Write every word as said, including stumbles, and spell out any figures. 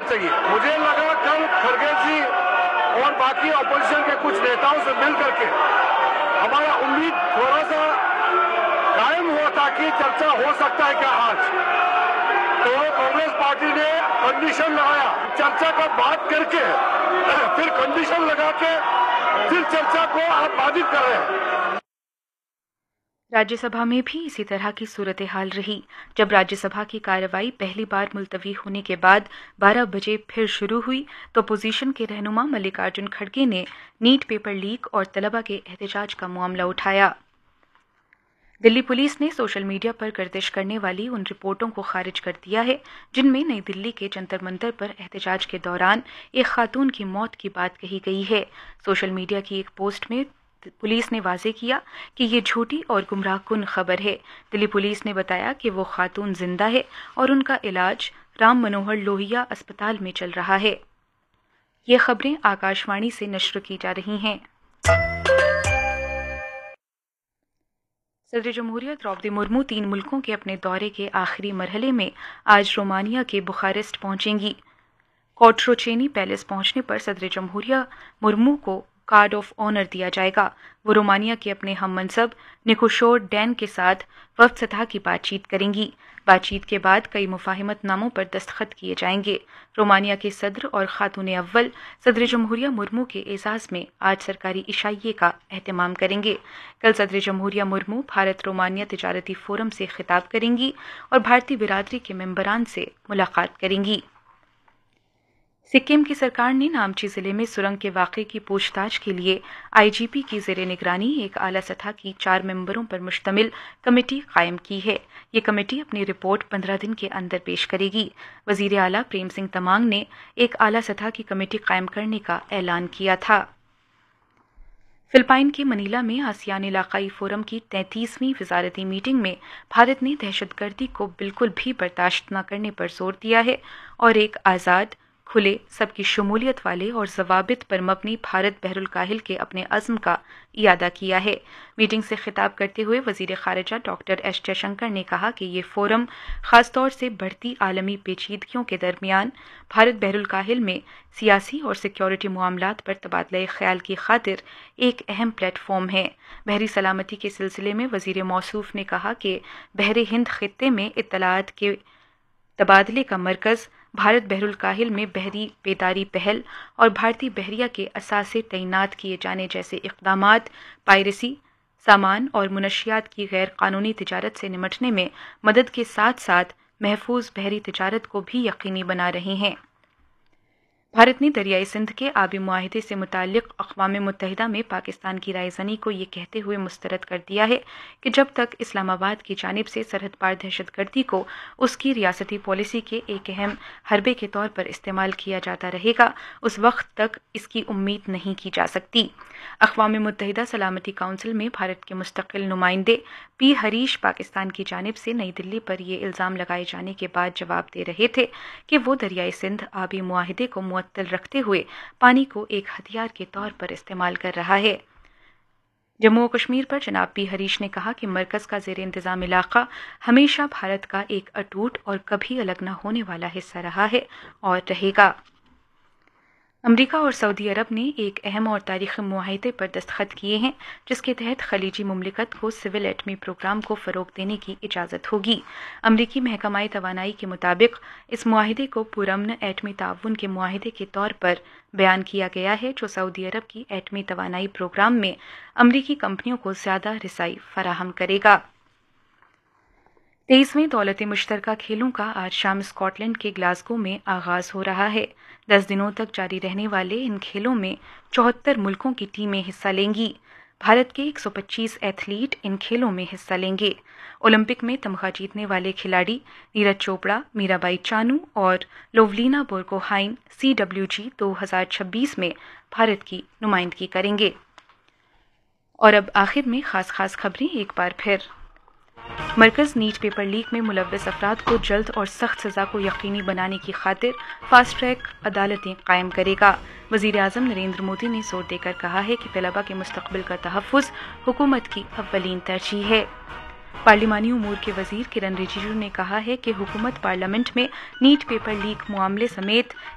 चाहिए। मुझे लगा कल खड़गे जी और बाकी अपोजिशन के कुछ नेताओं से मिल करके हमारा उम्मीद थोड़ा सा कायम हुआ था कि चर्चा हो सकता है क्या आज, तो कांग्रेस पार्टी ने कंडीशन लगाया, चर्चा का बात करके फिर कंडीशन लगा के फिर चर्चा को आप बाधित कर रहे हैं। राज्यसभा में भी इसी तरह की सूरत हाल रही। जब राज्यसभा की कार्रवाई पहली बार मुलतवी होने के बाद बारह बजे फिर शुरू हुई तो अपोजिशन के रहनुमा मल्लिकार्जुन खड़गे ने नीट पेपर लीक और तलबा के एहतजाज का मामला उठाया। दिल्ली पुलिस ने सोशल मीडिया पर गर्दिश करने वाली उन रिपोर्टों को खारिज कर दिया है जिनमें नई दिल्ली के जंतर मंतर पर एहतजाज के दौरान एक खातून की मौत की बात कही गई है। सोशल मीडिया की एक पोस्ट में पुलिस ने वाजे किया कि ये झूठी और गुमराहकुन खबर है। दिल्ली पुलिस ने बताया कि वो खातून जिंदा है और उनका इलाज राम मनोहर लोहिया अस्पताल में चल रहा है। ये खबरें आकाशवाणी से नश्र की जा रही हैं। सदर जमहूरिया द्रौपदी मुर्मू तीन मुल्कों के अपने दौरे के आखिरी मरहले में आज रोमानिया के बुखारेस्ट पहुंचेंगी। कोट्रोचेनी पैलेस पहुंचने पर सदर जमहूरिया मुर्मू को कार्ड ऑफ ऑनर दिया जाएगा। वो रोमानिया के अपने हम मनसब निकोशोर डैन के साथ वफ्द सतह की बातचीत करेंगी। बातचीत के बाद कई मुफाहिमतनामों पर दस्तखत किए जाएंगे। रोमानिया के सदर और खातून अव्वल सदर जमहूरिया मुर्मू के एजाज में आज सरकारी इशाइये का एहतमाम करेंगे। कल सदर जमहूरिया मुर्मू भारत रोमानिया तिजारती फोरम से खिताब करेंगी और भारतीय बिरादरी के मेंबरान से मुलाकात करेंगी। सिक्किम की सरकार ने नामची जिले में सुरंग के वाक़े की पूछताछ के लिए आईजीपी की ज़ेरे निगरानी एक आला सतह की चार मेंबरों पर मुश्तमिल कमेटी कायम की है। ये कमेटी अपनी रिपोर्ट पंद्रह दिन के अंदर पेश करेगी। वज़ीर आला प्रेम सिंह तमांग ने एक आला सतह की कमेटी कायम करने का ऐलान किया था। फिलिपाइन के मनीला में आसियान इलाकाई फोरम की तैंतीसवीं वजारती मीटिंग में भारत ने दहशतगर्दी को बिल्कुल भी बर्दाश्त न करने पर जोर दिया है और एक आज़ाद, खुले, सबकी शमूलियत वाले और जवाबित पर मबनी भारत बहरुल काहिल के अपने अज़्म का इयादा किया है। मीटिंग से खिताब करते हुए वज़ीर ख़ारिजा डॉक्टर एस जयशंकर ने कहा कि ये फोरम ख़ासतौर से बढ़ती आलमी पेचीदगियों के दरमियान भारत बहरुल काहिल में सियासी और सिक्योरिटी मामलात पर तबादला ख्याल की खातिर एक अहम प्लेटफॉर्म है। बहरी सलामती के सिलसिले में वज़ीर मौसूफ ने कहा कि बहरे हिंद खित्ते में इत्तलात के तबादले का मरकज़ भारत बहरुल काहिल में बहरी बेदारी पहल और भारतीय बहरिया के असासे तैनात किए जाने जैसे इक़दामात पायरेसी, सामान और मुनशियात की गैर कानूनी तिजारत से निमटने में मदद के साथ साथ महफूज बहरी तिजारत को भी यकीनी बना रहे हैं। भारत ने दरियाई सिंध के आबी मुआहिदे से मुताल्लिक़ अक़वाम मुत्तहिदा में पाकिस्तान की रायज़नी को ये कहते हुए मुस्तरद कर दिया है कि जब तक इस्लामाबाद की जानिब से सरहद पार दहशतगर्दी को उसकी रियासती पॉलिसी के एक अहम हरबे के तौर पर इस्तेमाल किया जाता रहेगा, उस वक्त तक इसकी उम्मीद नहीं की जा सकती। अक़वाम मुत्तहिदा सलामती काउंसिल में भारत के मुस्तक़िल नुमाइंदे पी हरीश पाकिस्तान की जानिब से नई दिल्ली पर ये इल्ज़ाम लगाए जाने के बाद जवाब दे रहे थे कि वो दरियाई सिंध आबी मुआहिदे को मुअत्तल रखते हुए पानी को एक हथियार के तौर पर इस्तेमाल कर रहा है। जम्मू और कश्मीर पर जनाब पी हरीश ने कहा कि मरकज़ का ज़ेर इंतज़ाम इलाका हमेशा भारत का एक अटूट और कभी अलग न होने वाला हिस्सा रहा है और रहेगा। अमरीका और सऊदी अरब ने एक अहम और तारीख़ी मुआहिदे पर दस्तखत किए हैं जिसके तहत खलीजी मुमलिकत को सिविल एटमी प्रोग्राम को फ़रोग़ देने की इजाज़त होगी। अमरीकी महकमाए तवानाई के मुताबिक इस मुआहिदे को पुरअमन एटमी ताउन के मुआहिदे के तौर पर बयान किया गया है जो सऊदी अरब की एटमी तवानाई प्रोग्राम में अमरीकी कंपनियों को ज़्यादा रिसाई फराहम करेगा। तेईसवें दौलत मुश्तरका खेलों का आज शाम स्कॉटलैंड के ग्लासगो में आगाज़ हो रहा है। दस दिनों तक जारी रहने वाले इन खेलों में चौहत्तर मुल्कों की टीमें हिस्सा लेंगी। भारत के एक सौ पच्चीस एथलीट इन खेलों में हिस्सा लेंगे। ओलंपिक में तमगा जीतने वाले खिलाड़ी नीरज चोपड़ा, मीराबाई चानू और लोवलीना बोरगोहाइन सी डब्ल्यू जी दो हज़ार छब्बीस में भारत की नुमाइंदगी करेंगे। और अब आखिर में खास खास खबरें एक बार फिर। मरकज़ नीट पेपर लीक में मुलव्वस अफराद को जल्द और सख्त सज़ा को यकीनी बनाने की खातिर फास्ट ट्रैक अदालतें कायम करेगा। वज़ीर आज़म नरेंद्र मोदी ने जोर देकर कहा है कि तलबा के मुस्तक़बिल का तहफ़्फ़ुज़ हुकूमत की अव्वलीन तरजीह है। पार्लिमानी उमूर के वज़ीर किरण रिजिजू ने कहा है कि हुकूमत पार्लियामेंट में नीट पेपर लीक मामले समेत